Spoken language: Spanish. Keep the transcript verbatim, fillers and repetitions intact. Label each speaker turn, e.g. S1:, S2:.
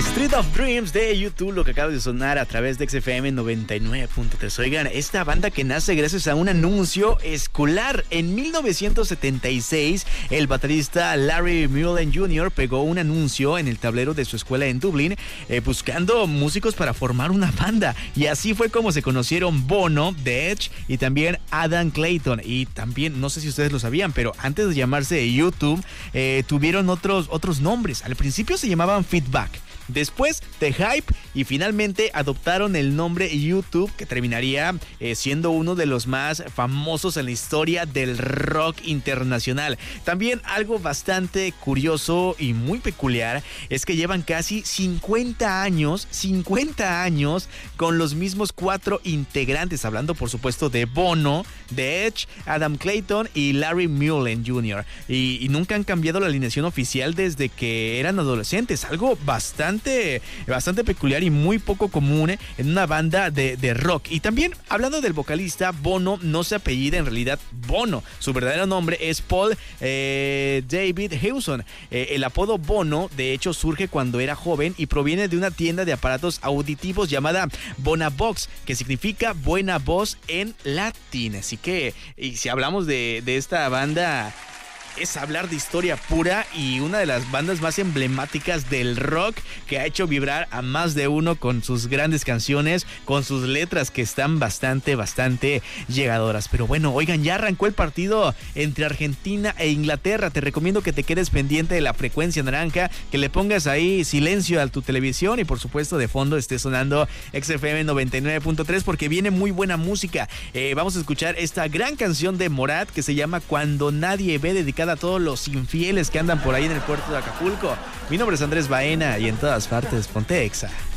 S1: Street of Dreams de YouTube, lo que acaba de sonar a través de X F M noventa y nueve punto tres. Oigan, esta banda que nace gracias a un anuncio escolar. En mil novecientos setenta y seis, el baterista Larry Mullen junior pegó un anuncio en el tablero de su escuela en Dublín, eh, buscando músicos para formar una banda. Y así fue como se conocieron Bono, The Edge y también Adam Clayton. Y también, no sé si ustedes lo sabían, pero antes de llamarse YouTube, eh, tuvieron otros, otros nombres. Al principio se llamaban Feedback. Después The Hype y finalmente adoptaron el nombre YouTube, que terminaría eh, siendo uno de los más famosos en la historia del rock internacional. También algo bastante curioso y muy peculiar es que llevan casi cincuenta años, cincuenta años con los mismos cuatro integrantes, hablando por supuesto de Bono, The Edge, Adam Clayton y Larry Mullen junior Y, y nunca han cambiado la alineación oficial desde que eran adolescentes, algo bastante bastante peculiar y muy poco común en una banda de, de rock. Y también, hablando del vocalista, Bono no se apellida en realidad Bono. Su verdadero nombre es Paul eh, David Hewson. Eh, el apodo Bono, de hecho, surge cuando era joven y proviene de una tienda de aparatos auditivos llamada Bonabox, que significa buena voz en latín. Así que, y si hablamos de, de esta banda, es hablar de historia pura y una de las bandas más emblemáticas del rock, que ha hecho vibrar a más de uno con sus grandes canciones, con sus letras que están bastante, bastante llegadoras. Pero bueno, oigan, ya arrancó el partido entre Argentina e Inglaterra. Te recomiendo que te quedes pendiente de la frecuencia naranja, que le pongas ahí silencio a tu televisión y por supuesto de fondo esté sonando X F M noventa y nueve punto tres, porque viene muy buena música. Eh, vamos a escuchar esta gran canción de Morat que se llama Cuando Nadie Ve, dedicada a todos los infieles que andan por ahí en el puerto de Acapulco. Mi nombre es Andrés Baena y en todas partes ponte Exa.